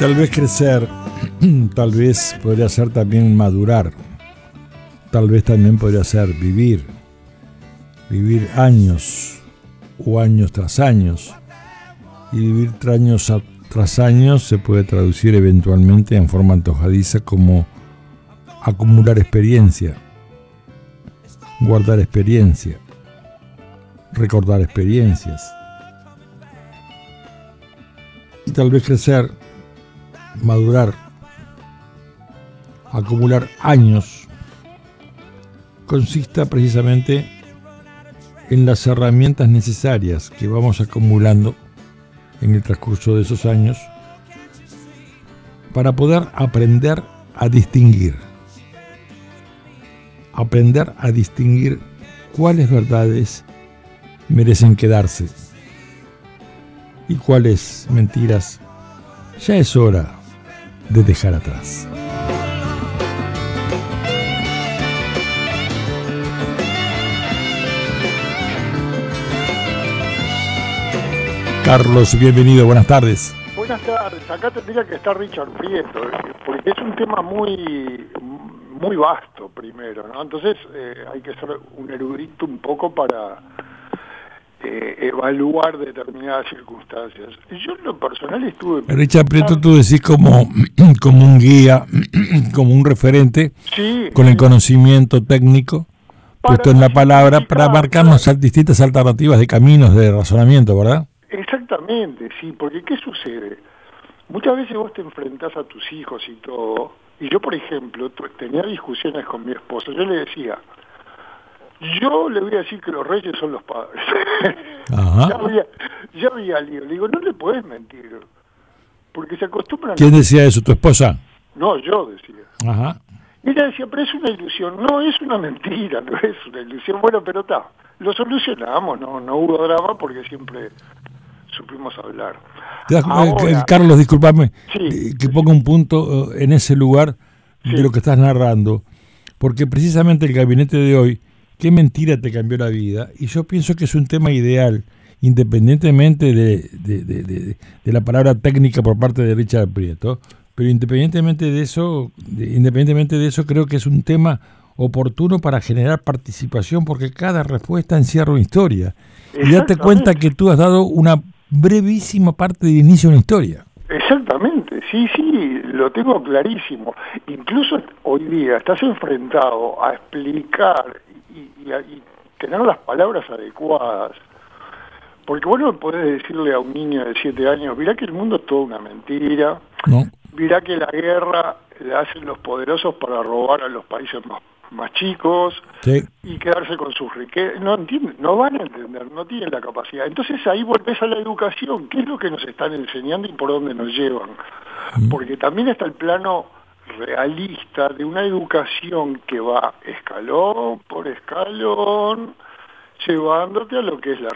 tal vez crecer, tal vez podría ser también madurar, tal vez también podría ser vivir años o años tras años, y vivir tras años se puede traducir eventualmente en forma antojadiza como acumular experiencia, guardar experiencia, recordar experiencias. Y tal vez crecer, madurar, acumular años, consista precisamente en las herramientas necesarias que vamos acumulando en el transcurso de esos años para poder aprender a distinguir cuáles verdades merecen quedarse y cuáles mentiras ya es hora de dejar atrás. Carlos, bienvenido, buenas tardes. Buenas tardes, acá tendría que estar Richard Prieto, porque es un tema muy vasto primero, ¿no? Entonces hay que ser un erudito un poco para evaluar determinadas circunstancias. Yo en lo personal estuve... Richard Prieto, tú decís como un guía, como un referente, sí, con el conocimiento técnico puesto en la palabra para marcarnos distintas alternativas de caminos de razonamiento, ¿verdad? Exactamente, sí, porque ¿qué sucede? Muchas veces vos te enfrentás a tus hijos y todo, y yo, por ejemplo, tenía discusiones con mi esposo, yo le decía, yo le voy a decir que los reyes son los padres. Ajá. ya había lío, le digo, no le podés mentir, porque se acostumbran... ¿Quién decía eso, tu esposa? No, yo decía. Ajá. Y ella decía, pero es una ilusión, no es una mentira, no es una ilusión, bueno, pero está, lo solucionamos, no hubo drama porque siempre supimos hablar. Ahora, Carlos, discúlpame, sí, que ponga un punto en ese lugar de lo que estás narrando, porque precisamente el gabinete de hoy, ¿qué mentira te cambió la vida? Y yo pienso que es un tema ideal, independientemente de la palabra técnica por parte de Richard Prieto, pero independientemente de eso, creo que es un tema oportuno para generar participación, porque cada respuesta encierra una historia. Y date cuenta que tú has dado una brevísima parte de inicio de una historia. Exactamente, sí, lo tengo clarísimo. Incluso hoy día estás enfrentado a explicar y tener las palabras adecuadas. Porque vos no podés decirle a un niño de 7 años, mirá que el mundo es toda una mentira, no. Mirá que la guerra la hacen los poderosos para robar a los países más chicos, sí, y quedarse con sus riquezas. No entienden, no van a entender, no tienen la capacidad. Entonces ahí volvés a la educación, ¿qué es lo que nos están enseñando y por dónde nos llevan? Porque también está el plano realista de una educación que va escalón por escalón, llevándote a lo que es la